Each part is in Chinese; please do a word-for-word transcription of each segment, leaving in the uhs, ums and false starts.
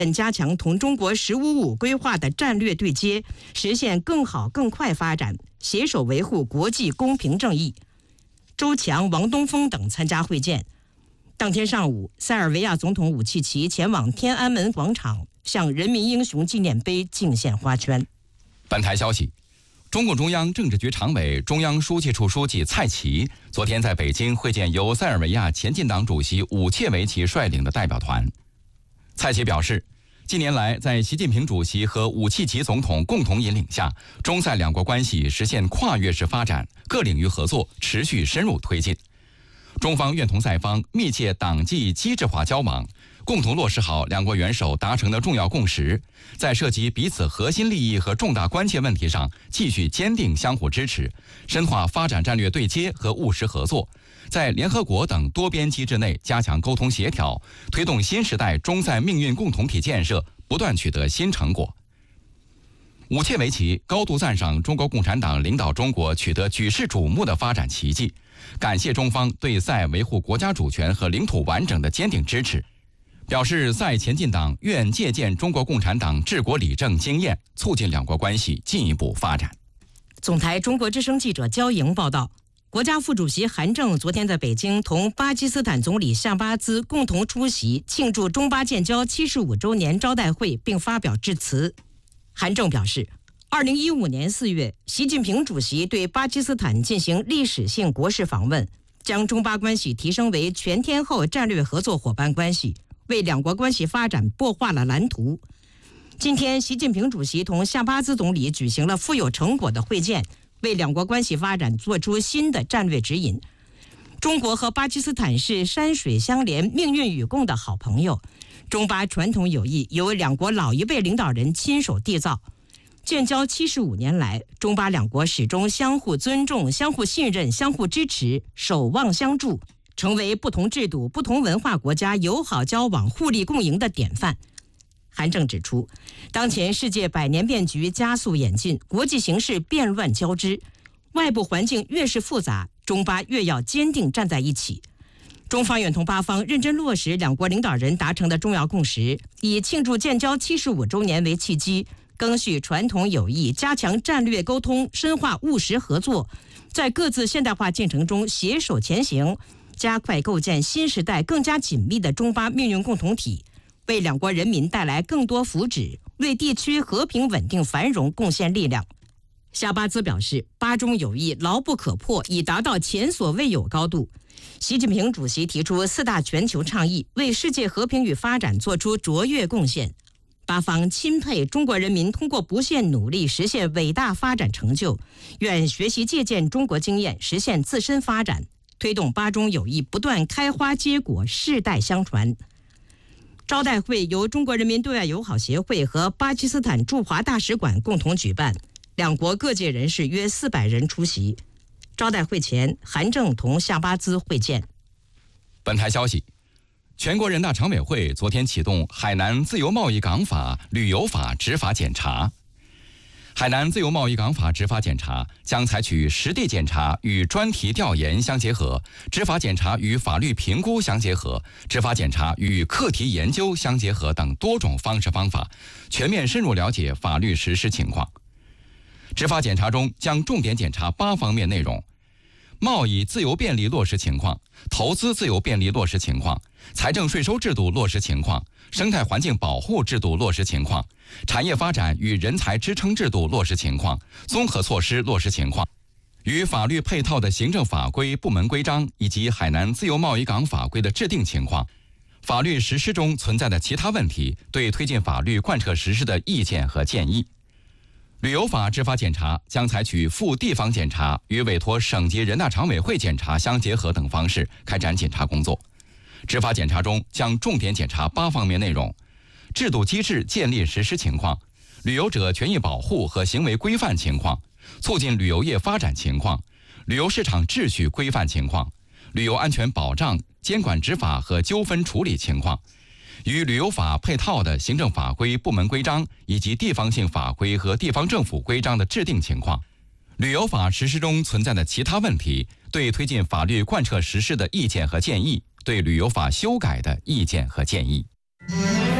加强同中国“十五五”规划的战略对接，实现更好更快发展，携手维护国际公平正义。周强、王东峰等参加会见。当天上午，塞尔维亚总统武契奇前往天安门广场，向人民英雄纪念碑敬献花圈。 本台消息，中共中央政治局常委、中央书记处书记蔡奇昨天在北京会见由塞尔维亚前进党主席武切维奇率领的代表团。蔡奇表示，近年来在习近平主席和武契奇总统共同引领下，中塞两国关系实现跨越式发展，各领域合作持续深入推进。中方愿同塞方密切党纪机制化交往，共同落实好两国元首达成的重要共识，在涉及彼此核心利益和重大关切问题上继续坚定相互支持，深化发展战略对接和务实合作，在联合国等多边机制内加强沟通协调，推动新时代中塞命运共同体建设不断取得新成果。武切维奇高度赞赏中国共产党领导中国取得举世瞩目的发展奇迹，感谢中方对塞维护国家主权和领土完整的坚定支持，表示塞前进党愿借鉴中国共产党治国理政经验，促进两国关系进一步发展。 总台中国之声记者焦莹报道，国家副主席韩正昨天在北京同巴基斯坦总理夏巴兹共同出席庆祝中巴建交七十五周年招待会，并发表致辞。韩正表示，二零一五年四月，习近平主席对巴基斯坦进行历史性国事访问，将中巴关系提升为全天候战略合作伙伴关系，为两国关系发展擘画了蓝图。今天，习近平主席同夏巴兹总理举行了富有成果的会见，为两国关系发展做出新的战略指引。中国和巴基斯坦是山水相连、命运与共的好朋友，中巴传统友谊由两国老一辈领导人亲手缔造。建交七十五年来，中巴两国始终相互尊重、相互信任、相互支持，守望相助，成为不同制度、不同文化国家友好交往、互利共赢的典范。韩正指出，当前世界百年变局加速演进，国际形势变乱交织，外部环境越是复杂，中巴越要坚定站在一起。中方愿同巴方认真落实两国领导人达成的重要共识，以庆祝建交七十五周年为契机，赓续传统友谊，加强战略沟通，深化务实合作，在各自现代化进程中携手前行，加快构建新时代更加紧密的中巴命运共同体，为两国人民带来更多福祉，为地区和平稳定繁荣贡献力量。夏巴兹表示，巴中友谊牢不可破，已达到前所未有高度。习近平主席提出四大全球倡议，为世界和平与发展做出卓越贡献。巴方钦佩中国人民通过不懈努力实现伟大发展成就，愿学习借鉴中国经验，实现自身发展，推动巴中友谊不断开花结果，世代相传。招待会由中国人民对外友好协会和巴基斯坦驻华大使馆共同举办，两国各界人士约四百人出席。招待会前，韩正同夏巴兹会见。 本台消息，全国人大常委会昨天启动海南自由贸易港法、旅游法执法检查。海南自由贸易港法执法检查将采取实地检查与专题调研相结合，执法检查与法律评估相结合，执法检查与课题研究相结合等多种方式方法，全面深入了解法律实施情况。执法检查中将重点检查八方面内容：贸易自由便利落实情况、投资自由便利落实情况、财政税收制度落实情况、生态环境保护制度落实情况、产业发展与人才支撑制度落实情况、综合措施落实情况，与法律配套的行政法规、部门规章以及海南自由贸易港法规的制定情况，法律实施中存在的其他问题，对推进法律贯彻实施的意见和建议。旅游法执法检查将采取赴地方检查与委托省级人大常委会检查相结合等方式开展检查工作。执法检查中将重点检查八方面内容：制度机制建立实施情况、旅游者权益保护和行为规范情况、促进旅游业发展情况、旅游市场秩序规范情况、旅游安全保障、监管执法和纠纷处理情况，与旅游法配套的行政法规、部门规章以及地方性法规和地方政府规章的制定情况，旅游法实施中存在的其他问题，对推进法律贯彻实施的意见和建议，对旅游法修改的意见和建议。 天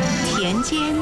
人间